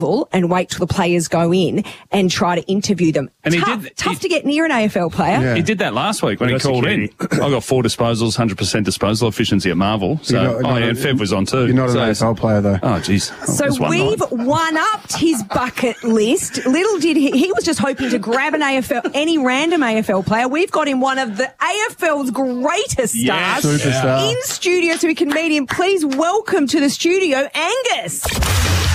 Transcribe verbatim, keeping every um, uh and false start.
and wait till the players go in and try to interview them. And tough, he did, tough he, to get near an A F L player. Yeah. He did that last week when he, he called security. in. I got four disposals, one hundred percent disposal efficiency at Marvel. So, not, oh, not yeah, a, and Fev was on too. You're not so an A F L player, though. Oh, jeez. So we've one-upped his bucket list. Little did he, he was just hoping to grab an A F L, any random A F L player. We've got him one of the A F L's greatest stars yes. in studio so we can meet him. Please welcome to the studio, Angus.